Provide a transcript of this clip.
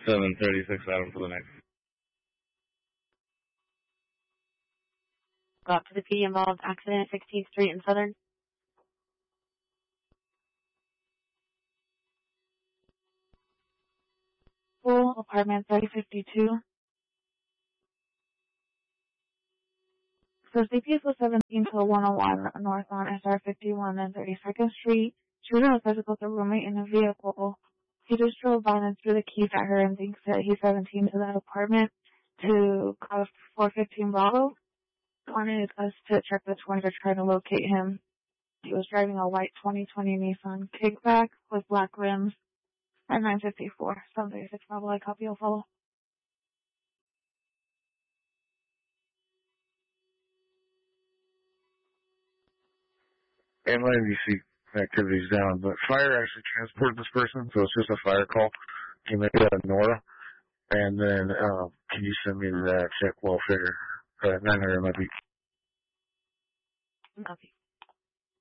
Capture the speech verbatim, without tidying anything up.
seven thirty-six Adam for the next. Go up to the P D involved accident at sixteenth Street and Southern. Pool, apartment thirty fifty-two. So C P S was seventeen to one oh one north on S R fifty-one and thirty-second Street. Shooter was physical with a roommate in a vehicle. He just drove by and threw the keys at her and thinks that he's seventeen to that apartment to call four fifteen Bravo. Wanted us to check the twenty to try to locate him. He was driving a white twenty twenty Nissan Kickback with black rims at nine fifty-four. seven thirty-six Bravo, I copy, I'll follow. And my M V C activity's down, but fire actually transported this person, so it's just a fire call. Can you make that a Nora? And then, um, can you send me that check welfare, uh, nine hundred M I P? Okay.